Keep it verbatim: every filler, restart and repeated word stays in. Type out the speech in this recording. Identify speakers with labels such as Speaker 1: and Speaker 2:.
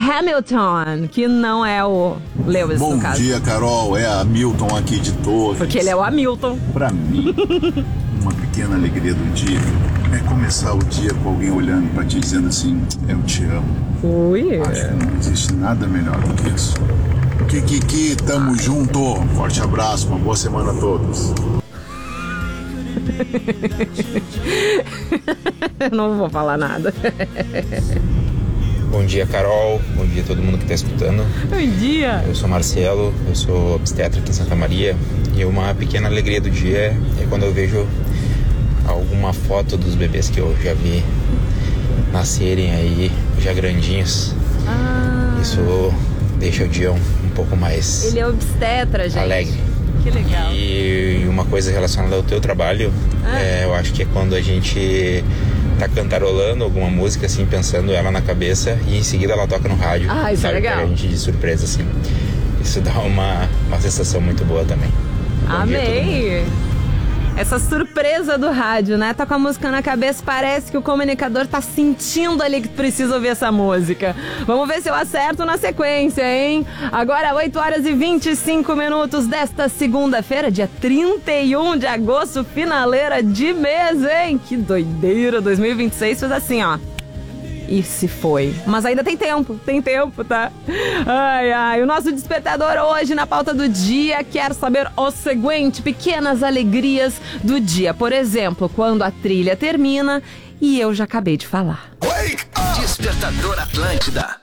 Speaker 1: Hamilton, que não é o Lewis,
Speaker 2: Bom
Speaker 1: no caso.
Speaker 2: Bom dia, Carol. É a Hamilton aqui de Torres.
Speaker 1: Porque ele é o Hamilton.
Speaker 2: Pra mim, uma pequena alegria do dia é começar o dia com alguém olhando pra ti dizendo assim, eu te amo.
Speaker 1: Ui.
Speaker 2: Acho que não existe nada melhor do que isso. Kikiki, tamo junto. Forte abraço, uma boa semana a todos.
Speaker 1: Não vou falar nada.
Speaker 3: Bom dia, Carol. Bom dia a todo mundo que está escutando.
Speaker 1: Bom dia.
Speaker 3: Eu sou Marcelo, eu sou obstetra aqui em Santa Maria. E uma pequena alegria do dia é quando eu vejo alguma foto dos bebês que eu já vi nascerem aí, já grandinhos.
Speaker 1: Ah.
Speaker 3: Isso deixa o dia um, um pouco mais
Speaker 1: Ele é obstetra, gente.
Speaker 3: alegre.
Speaker 1: Que legal.
Speaker 3: E uma coisa relacionada ao teu trabalho, ah. é, eu acho que é quando a gente tá cantarolando alguma música, assim, pensando ela na cabeça e em seguida ela toca no rádio.
Speaker 1: Ah, isso
Speaker 3: sabe?
Speaker 1: é legal.
Speaker 3: Pega a gente de surpresa, assim. Isso dá uma, uma sensação muito boa também. Bom
Speaker 1: Amei! Essa surpresa do rádio, né? Tá com a música na cabeça, parece que o comunicador tá sentindo ali que precisa ouvir essa música. Vamos ver se eu acerto na sequência, hein? Agora, oito horas e vinte e cinco minutos desta segunda-feira, dia trinta e um de agosto, finaleira de mês, hein? Que doideira! dois mil e vinte e seis fez assim, ó. E se foi. Mas ainda tem tempo, tem tempo, tá? Ai, ai. O nosso despertador hoje na pauta do dia quer saber o seguinte: pequenas alegrias do dia. Por exemplo, quando a trilha termina e eu já acabei de falar.
Speaker 4: Despertador Atlântida.